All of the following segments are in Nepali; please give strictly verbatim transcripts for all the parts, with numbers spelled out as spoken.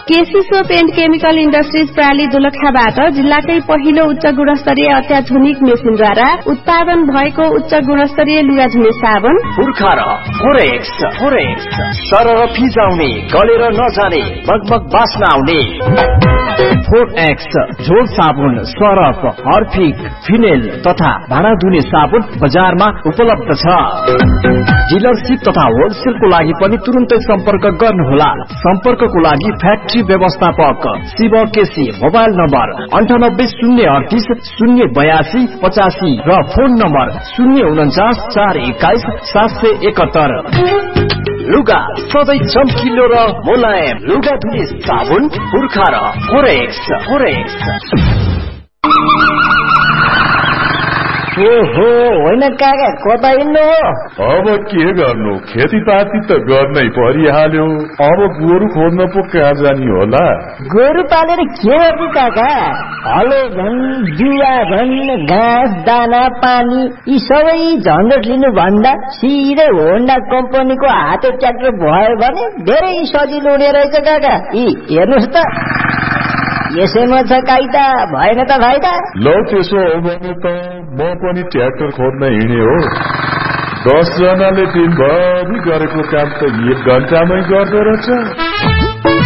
KC soap and chemical industries प्राली दोलखाबाट जिल्लाकै पहिलो उच्च गुणस्तरीय अत्याधुनिक मेसिनद्वारा उत्पादन भएको उच्च गुणस्तरीय लुगा धुने साबुन पुर्खा र फोरेक्स फोरेक्स सरर फिजाउने गलेर नजाने मगमग बास्न आउने फोरेक्स झोल साबुन सरफ हर्पिक फिनेल तथा भाँडा धुने साबुन बजारमा उपलब्ध छ। डिलरशिप तथा होलसेलको लागि पनि तुरुन्तै सम्पर्क गर्नुहोला। सम्पर्कको लागि फ्याक्ट्री व्यवस्थापक शिव केसी मोबाइल नम्बर अन्ठानब्बे शून्य अडतिस शून्य बयासी पचासी र फोन नम्बर शून्य उन्चास चार एक्काइस सात सय एकहत्तर। लुगा सधैँ चम्किलो र मोलायम लुगा धुने साबुन पुर्खा र फोरेक्स फोरेक्स। ओहो होइन काका कता हिँड्नु हो? अब के गर्नु, खेतीपाती त गर्नै परिहाल्यो। अब गोरु खोज्न पो कहाँ जाने होला? गोरु पालेर के गर्नु काका? हलो झन् बिउवा झन् घाँस दाना पानी यी सबै झन्झट लिनु भन्दा सिधै होन्डा कम्पनीको हाते ट्र्याक्टर भयो भने धेरै सजिलो हुने रहेछ काका। यी हेर्नुहोस् त यसैमा छ काइदा भएन त फाइदा। ल त्यसो हो भने त म पनि ट्र्याक्टर खोज्न हिँडे हो। दस जनाले दिनभरि गरेको काम त एक घण्टामै गर्दो रहेछ।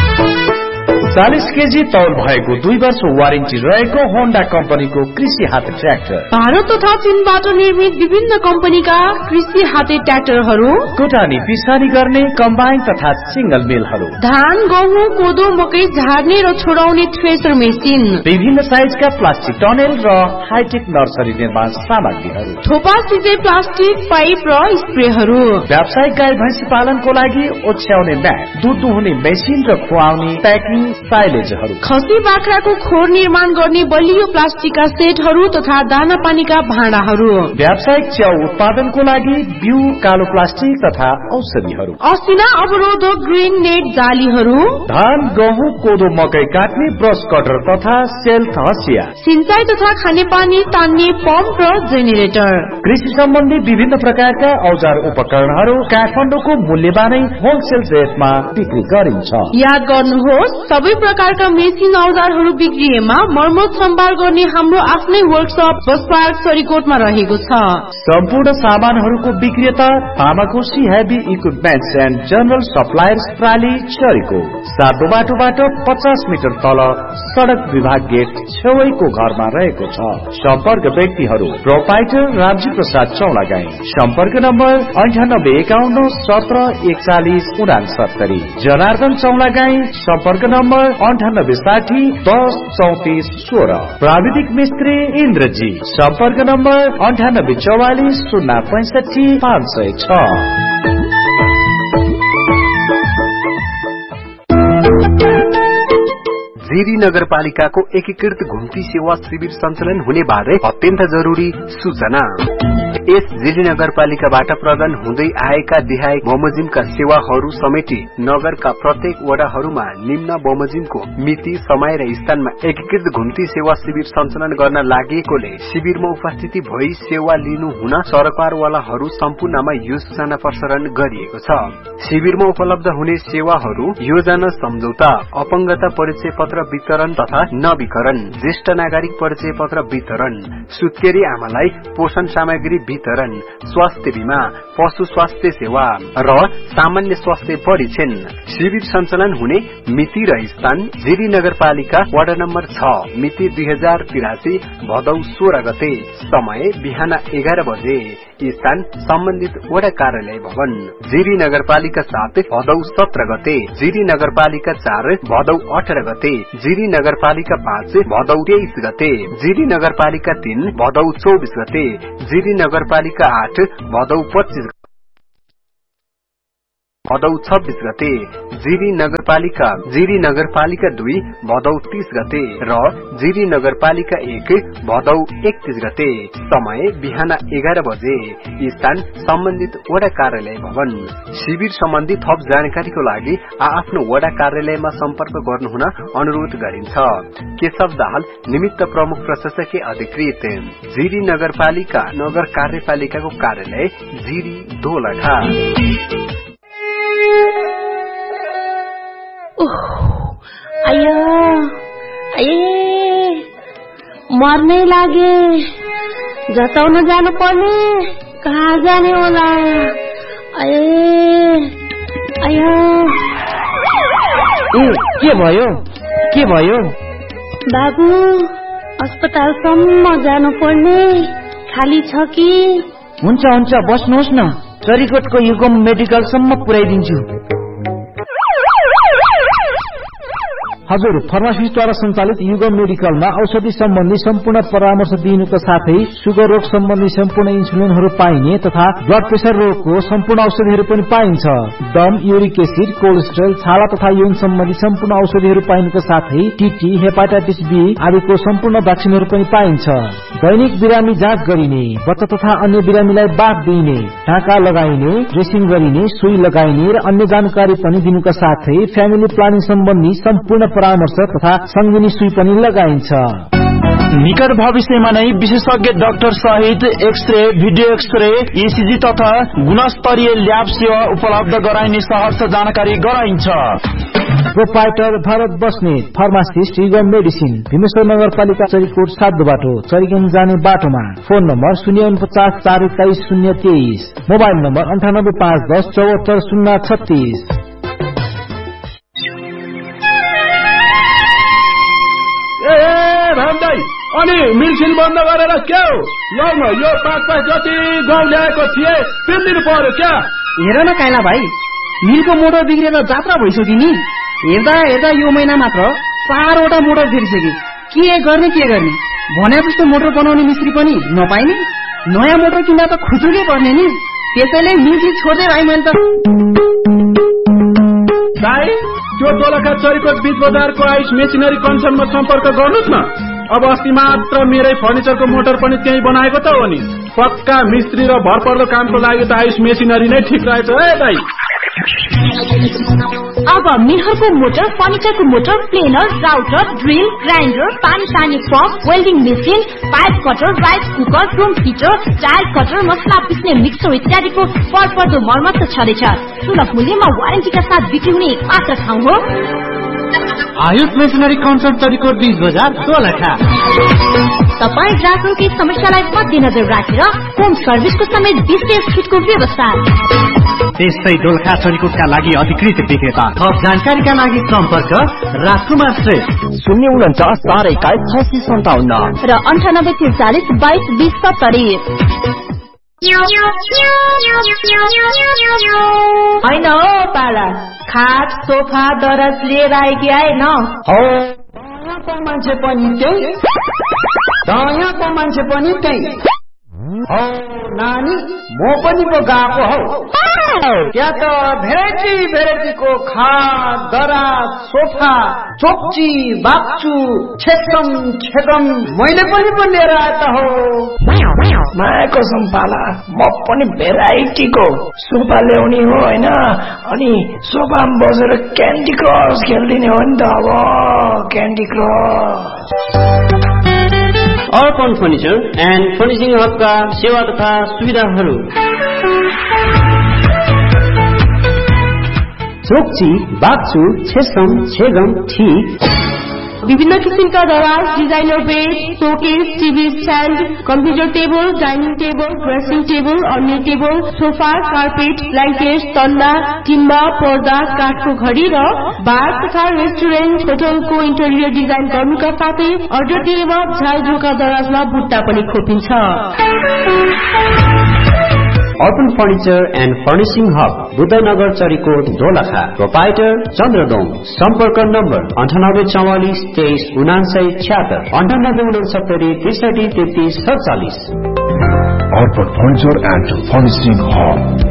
चालीस केजी तौल भएको दुई वर्ष वारेन्टी रहेको होन्डा कम्पनीको कृषि हाते ट्र्याक्टर। भारत तथा चीनबाट निर्मित विभिन्न कम्पनीका कृषि हाते ट्र्याक्टरहरू, कुटानी पिसानी गर्ने कम्बाइन तथा सिंगल मिलहरू, धान गहुँ कोदो मकै झार्ने र छोडाउने थ्रेसर मेसिन, विभिन्न साइजका प्लास्टिक टनेल र हाइटेक नर्सरी निर्माण सामग्रीहरू, थोपा सिजै प्लास्टिक पाइप र स्प्रेहरू, व्यावसायिक गाई भैंसी पालनको लागि ओछ्याउने म्याट, दुध दुहुने मेसिन र खुवाउने प्याकिङ साइलेजहरू, खसी बाख्राको खोर निर्माण गर्ने बलियो प्लास्टिकका सेटहरू तथा दाना पानीका भाँडाहरू, व्यावसायिक च्याउ उत्पादनको लागि बिउ कालो प्लास्टिक तथा औषधिहरू, असिना अवरोधक ग्रीन नेट जालीहरू, धान गहुँ कोदो मकै काट्ने ब्रश कटर तथा सेल्फ हसिया, सिंचाई तथा खानेपानी तान्ने पम्प र जेनेरेटर, कृषि सम्बन्धी विभिन्न प्रकारका औजार उपकरणहरू काठमाडौँको मूल्यबानै होलसेल रेटमा बिक्री गरिन्छ। याद गर्नुहोस् सबै प्रकारका मेसिन औजारहरू बिग्रिएमा मर्मत सम्भार गर्ने हाम्रो आफ्नै वर्कशप बस पार्क सरीकोटमा रहेको छ। सम्पूर्ण सामानहरूको विक्रेता फार्माकोसी heavy equipments and general suppliers प्राली चरीको सातो बाटोबाट पचास मिटर तल सड़क विभाग गेट छेउको घरमा रहेको छ। सम्पर्क व्यक्तिहरू प्रोपाइटर रामजी प्रसाद चौलागाई, सम्पर्क नम्बर अन्ठानब्बे एकाउन्न सत्र एकचालिस उनासत्तरी, जनार्दन चौलागाई, सम्पर्क नम्बर अन्ठानब्बे साठी दस चौतिस सोह्र, प्राविधिक मिस्त्री इन्द्रजी, सम्पर्क नम्बर अन्ठानब्बे चौवालिस शून्य पैंसठी पाँच सय छ। जिरी नगरपालिकाको एकीकृत घुम्ती सेवा शिविर सञ्चालन हुने बारे अत्यन्त जरुरी सूचना। यस जिरी नगरपालिकाबाट प्रदान हुँदै आएका देहायक बमोजिमका सेवाहरू समेटी नगरका प्रत्येक वडाहरूमा निम्न बमोजिमको मिति समय र स्थानमा एकीकृत घुम्ती सेवा शिविर सञ्चालन गर्न लागेकोले शिविरमा उपस्थिति भई सेवा लिनु हुन सरकारवालाहरू सम्पूर्णमा यो सूचना प्रसारण गरिएको छ। शिविरमा उपलब्ध हुने सेवाहरू योजना सम्झौता, अपंगता परिचय पत्र वितरण तथा नवीकरण, ज्येष्ठ नागरिक परिचय पत्र वितरण, सुत्केरी आमालाई पोषण सामग्री वितरण, स्वास्थ्य बीमा, पशु स्वास्थ्य सेवा र सामान्य स्वास्थ्य परीक्षण। शिविर सञ्चालन हुने मिति र स्थान जिरी नगरपालिका वार्ड नम्बर छ, मिति दुई हजार तिरासी भदौ सोह्र गते, समय बिहान एघार बजे, स्थान सम्बन्धित वडा कार्यालय भवन। जिरी नगरपालिका सात भदौ सत्र गते, जिरी नगरपालिका चार भदौ अठार गते, जिरी नगरपालिका पाँच भदौ तेइस गते, जिरी नगरपालिका तीन भदौ चौबिस गते, जिरी नगरपालिका आठ भदौ पच्चीस भदौ छब्बीस गते, जिरी नगरपालिका जिरी नगरपालिका दुई भदौ तीस गते र जिरी नगरपालिका एक भदौ एकतीस गते, समय बिहान एघार बजे, स्थान सम्बन्धित वडा कार्यालय भवन। शिविर सम्बन्धी थप जानकारीको लागि आफ्नो वडा कार्यालयमा सम्पर्क गर्नुहुन अनुरोध गरिन्छ। केशव दाहाल, निमित्त प्रमुख प्रशासकीय अधिकृत, जिरी नगरपालिका नगर कार्यपालिकाको कार्यालय जिरी दोलखा। आयो ए मर्नै लागे जताउन जानु पर्ने कहाँ जाने होला ए आयो ए के भयो के भयो बाबु अस्पतालसम्म जानु पर्ने खाली छ कि हुन्छ हुन्छ बस्नुहोस् न चरीकोटको युगम मेडिकलसम्म पुर्याइदिन्छु हजुर फार्मासिस्टद्वारा सञ्चालित युगम मेडिकलमा औषधि सम्बन्धी सम्पूर्ण परामर्श दिनुको साथै सुगर रोग सम्बन्धी सम्पूर्ण इन्सुलिनहरू पाइने तथा ब्लड प्रेसर रोगको सम्पूर्ण औषधिहरू पनि पाइन्छ दम युरिक एसिड कोलेस्ट्रोल छाला तथा यौन सम्बन्धी सम्पूर्ण औषधिहरू पाइनुको साथै टीटी हेपाटाइटिस बी आदिको सम्पूर्ण भ्याक्सिनहरू पनि पाइन्छ दैनिक बिरामी जाँच गरिने बच्चा तथा अन्य बिरामीलाई बाथ दिइने टाका लगाइने ड्रेसिङ गरिने सुई लगाइने र अन्य जानकारी पनि दिनुका साथै फ्यामिली प्लानिङ सम्बन्धी सम्पूर्ण परामर्श तथा संगिनी सुई पनि लगाइन्छ निकट भविष्यमा नै विशेषज्ञ डाक्टर सहित एक्सरे भिडियो एक्सरे ईसीजी तथा गुणस्तरीय ल्याब सेवा उपलब्ध गराइने सहर्ष जानकारी गराइन्छ proprietor Bharat Basnet pharmacist युगम medicine Bhimeshwar नगरपालिका चरीकोट सात बाटो चरीगंज जाने बाटोमा फोन नम्बर शून्य उनपचास चार एक्काइस शून्य तेइस मोबाइल नम्बर अन्ठानब्बे पाँच दस चौहत्तर शून्य छत्तीस अनि मिलसिल बन्द गरेर क्या हो लौ न यो पाँच पाँच जति गहुँ ल्याएको थिए पिन्दिनु पर्यो क्या हेर न काइला भाइ मिलको मोटर बिग्रेर जात्रा भइसक्यो नि हेर्दा हेर्दा यो महिना मात्र चारवटा मोटर फेरिसके के गर्ने के गर्ने भने जस्तो मोटर बनाउने मिस्त्री पनि नपाइने नयाँ मोटर किन्दा त खुजुकै पर्ने नि त्यसैले मिलसिल छोड्दै भाइ मैले त भाइ त्यो दोलखा चरीकोट बीच बजारको आइस मेसिनरी कन्सर्नमा सम्पर्क गर्नुहोस् न अब अस्ति मात्र मेरै फर्निचरको मोटर पनि त्यही बनाएको त हो नि पक्का मिस्त्री र भरपर्दो कामको लागि त आइस मेसिनरी नै ठिक रहेछ है दाइ अब मिलहरूको motor फर्निचरको motor planar router drill grinder पानी तान्ने pump welding machine pipe cutter rice cooker room heater tile cutter मसला पिस्ने मिक्सर इत्यादिको भरपर्दो मर्मत छँदैछ सुलभ मूल्यमा वारेन्टीका साथ बिक्री हुने मात्र ठाउँ हो आयुष मेसिनरी कन्सर्ट चरीकोट बीच बजार दोलखा तपाईँ ग्राहकहरूकै समस्यालाई मध्यनजर राखेर होम सर्भिसको समेत विशेष छुटको व्यवस्था त्यस्तै दोलखा चरीकोटका लागि अधिकृत विक्रेता थप जानकारीका लागि सम्पर्क राजकुमार श्रेष्ठ शून्य उन्चास चार एक्काइस छ सय सन्ताउन्न र अन्ठानब्बे त्रिचालिस बाइस बिस सत्तरी होइन हो पाला खाट सोफा दरज लिएर आएकी आएन दायाँको मान्छे पनि त्यही दायाँको मान्छे पनि त्यही हौ नानी म पनि पो गएको हौ त्यहाँ त भेराइटी भेराइटीको खाट दराज सोफा चोक्ची बाक्चु छेकम छेकम मैले पनि पो लिएर आए त हो मायाको सम्पाला म पनि भेराइटीको सोफा ल्याउने हो होइन अनि सोफामा बसेर क्यान्डी क्रस खेलिदिने हो नि त अब candy cross Arpan furniture and furnishing हबका सेवा तथा सुविधाहरू चोक्ची बाक्चु छेसम छेगम ठीक विभिन्न किसिमका दराज designer bed showcase TV stand computer table dining table dressing table अन्य table sofa carpet blanket तन्दा Timba पर्दा काठको घडी र बार तथा रेस्टुरेन्ट होटलको इन्टेरियर डिजाइन गर्नुका साथै अर्डर दिएमा झालझोका दराजमा बुट्टा पनि खोपिन्छ अर्पण furniture and furnishing hub Buddhnagar Charikot Dolakha proprietor चन्द्रदोम सम्पर्क नम्बर अन्ठानब्बे चौवालिस तेइस उनासय छ्यात्तर अन्ठानब्बे उनसत्तरी त्रिसठी तेत्तिस सडचालिस अर्पण furniture and furnishing hub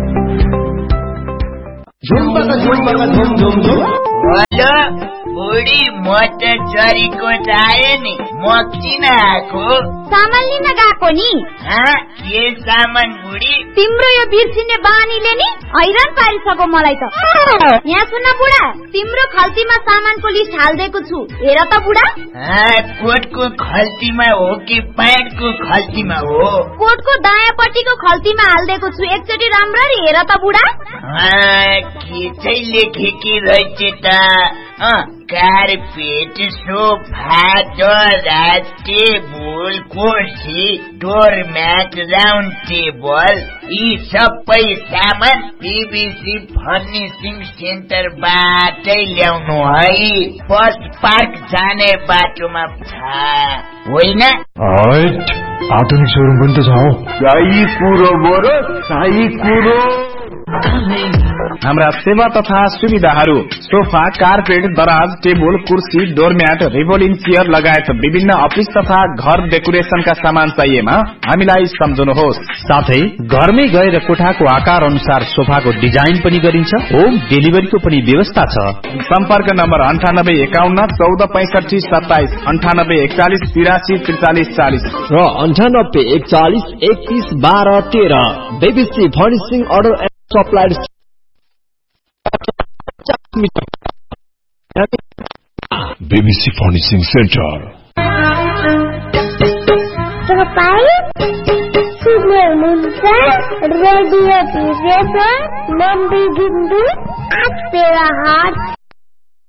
hello बुढी म त चरीकोट आए नि म किन आएको सामान लिन गएको नि के सामान बुढी तिम्रो यो बिर्सिने बानीले नि हैरान पारिसक्यो मलाई त यहाँ सुन्न बुढा तिम्रो खल्तीमा सामानको लिस्ट हाल्दिएको छु हेर त बुढा कोटको खल्तीमा हो कि प्यान्टको खल्तीमा हो कोटको दायाँपट्टिको खल्तीमा हाल्दिएको छु एकचोटि राम्ररी हेर त बुढा के चाहिँ लेखेकी रहेछ त कार्पेट सोफा दराज टेबल कुर्सी डोरम्याट राउन्ड टेबल यी सबै सामान पीबीसी फर्निसिङ सेन्टरबाटै ल्याउनु है। फर्स्ट पार्क जाने बाटोमा होइन। आधुनिक सोरुम पनि त छ। सही कुरो मोरो सही कुरो। हाम्रा सेवा तथा सुविधाहरू सोफा कार्पेट दराज टेबल कुर्सी डोरम्याट रिभोलिङ चेयर लगायत विभिन्न अफिस तथा घर डेकोरेसनका सामान चाहिएमा हामीलाई सम्झनुहोस्। साथै घरमै गएर कोठाको आकार अनुसार सोफाको डिजाइन पनि गरिन्छ। होम डेलिभरीको पनि व्यवस्था छ। सम्पर्क नम्बर अन्ठानब्बे एकाउन्न चौध पैसठी सत्ताइस अन्ठानब्बे एकचालिस तिरासी त्रिचालिस चालिस र अन्ठानब्बे एकचालिस एकतिस बाह्र तेह्र। BBC furnishing order and supplies BBC furnishing centre. तपाईँ सुन्नुहुन्छ रेडियो भिजन नब्बे बिन्दु आठ मेगाहर्ज।